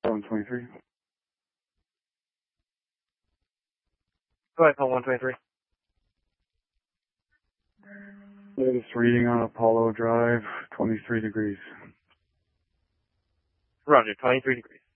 123. Go ahead, Paul 123. Latest reading on Apollo Drive, 23 degrees. Roger, 23 degrees.